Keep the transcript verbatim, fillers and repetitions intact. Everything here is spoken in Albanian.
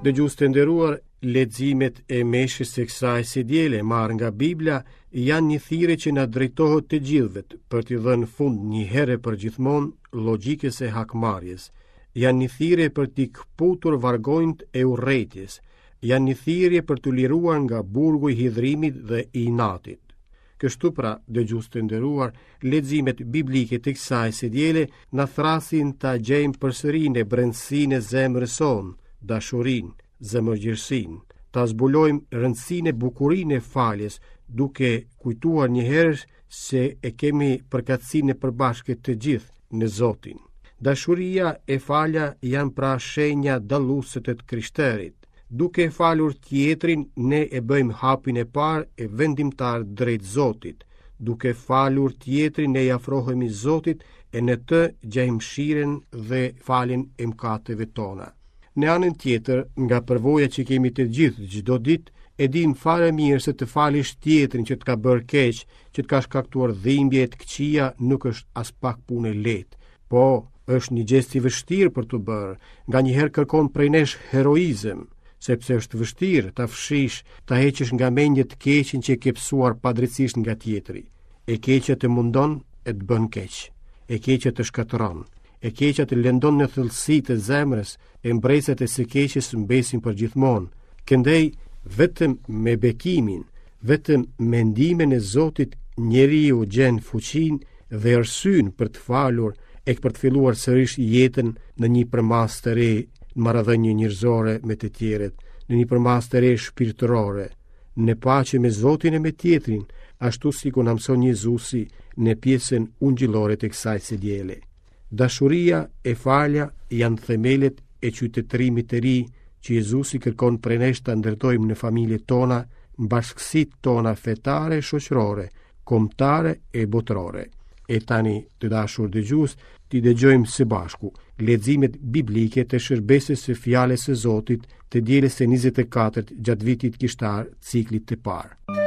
Dëgjues të nderuar, leximet e meshës së kësaj së diele marrë nga Bibla janë një thirrje që na drejtohet të gjithëve për t'i dhënë fund një herë për gjithmonë logjikës së hakmarrjes. Janë një thirrje për t'i kputur vargojnët e urrëties. Janë një thirrje për t'u liruar nga burgu i hidhrimit dhe i inatit. Kështu pra, dëgjues të nderuar, leximet biblike të kësaj së diele na thrasin ta gjejmë përsëri në brendësinë e zemrës sonë dashurinë, zemërgjërsinë, ta zbulojmë rëndësinë e bukurinë e faljes, duke kujtuar njëherë se e kemi përkatësinë e përbashkët të gjithë në Zotin. Dashuria e falja janë pra shenja dalluese të krishterit. Duke falur tjetrin, ne e bëjmë hapin e parë e vendimtar drejt Zotit. Duke falur tjetrin, ne i afrohemi Zotit e në të gjejmë mëshirën dhe faljen e mëkateve tona. Në anën tjetër, nga përvoja që kemi të gjithë çdo ditë, e dim fare mirë se të falish tjetrin që të ka bërë keq, që të ka shkaktuar dhimbje të këqija, nuk është as pak punë e lehtë. Po, është një gjest i vështirë për të bërë. Nganjëherë kërkon prej nesh heroizëm, sepse është vështirë ta fshish, ta heqësh nga mendje të keqin që e ke psuar padrejtisht nga tjetri. E keqja të mundon e të bën keq. E keqja të shkatëron. E keqja të lëndon në thellësitë e zemrës, e mbresët e së keqes mbesin për gjithmonë. Këndej, vetëm me bekimin, vetëm me ndihmën e Zotit, njeriu gjen fuqinë dhe arsyeën për të falur e për të filluar sërish jetën në një përmas të re, në marrëdhënie njerëzore me të tjerët, në një përmas të re shpirtërore, në paqe me Zotin e me tjetrin, ashtu si ku na mëson Jezusi në pjesën ungjillore të kësaj së diele. Dashuria e falja janë themelet e qytetërimit të ri që Jezusi kërkon prej nesh ta ndërtojmë në familjet tona, në bashkësitë tona fetare e shoqërore, kombëtare e botërore. E tani, të dashur dëgjues, ti dëgjojmë së bashku leximet biblike të shërbesës së fjalës së Zotit të dielës së njëzet e katërt gjatë vitit kishtar, ciklit të parë.